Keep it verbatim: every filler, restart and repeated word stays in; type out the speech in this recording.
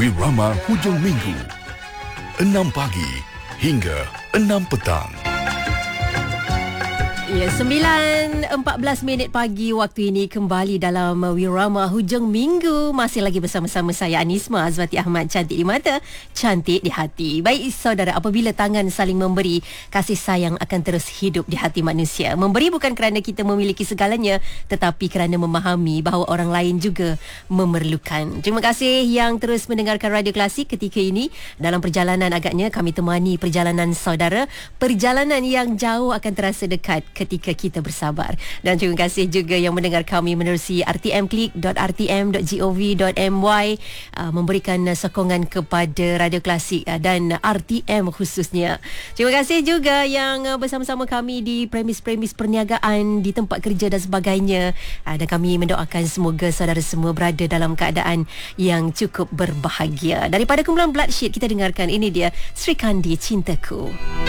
Wirama Hujung Minggu, enam pagi hingga enam petang. Ya, sembilan empat belas minit pagi waktu ini kembali dalam Wirama Hujung Minggu. Masih lagi bersama-sama saya Anisma Azwati Ahmad. Cantik di mata, cantik di hati. Baik saudara, apabila tangan saling memberi, kasih sayang akan terus hidup di hati manusia. Memberi bukan kerana kita memiliki segalanya, tetapi kerana memahami bahawa orang lain juga memerlukan. Terima kasih yang terus mendengarkan Radio Klasik ketika ini. Dalam perjalanan agaknya kami temani perjalanan saudara. Perjalanan yang jauh akan terasa dekat ketika kita bersabar. Dan terima kasih juga yang mendengar kami menerusi r t m klik dot r t m dot gov dot m y, uh, memberikan uh, sokongan kepada Radio Klasik uh, dan R T M khususnya. Terima kasih juga yang uh, bersama-sama kami di premis-premis perniagaan, di tempat kerja dan sebagainya. Uh, dan kami mendoakan semoga saudara semua berada dalam keadaan yang cukup berbahagia. Daripada kumpulan Bloodshed, kita dengarkan ini dia Sri Kandi Cintaku.